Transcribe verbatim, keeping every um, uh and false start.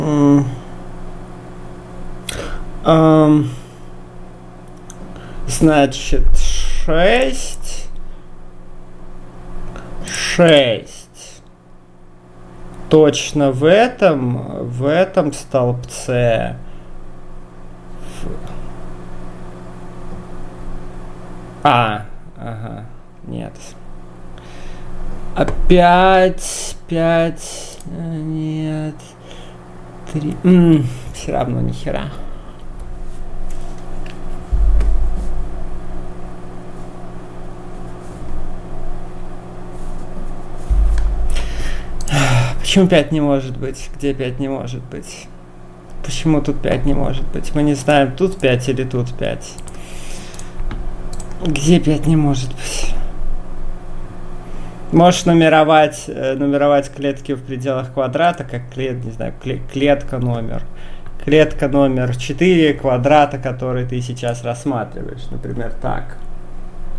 М, ам, Значит, шесть, шесть. Точно в этом, в этом столбце. А, ага, нет. Опять, пять, нет, три. М, все равно ни хера. Почему пять не может быть? Где пять не может быть? Почему тут пять не может быть? Мы не знаем, тут пять или тут пять. Где пять не может быть? Можешь нумеровать, э, нумеровать клетки в пределах квадрата, как клет, не знаю, клетка номер. Клетка номер четыре квадрата, который ты сейчас рассматриваешь. Например, так.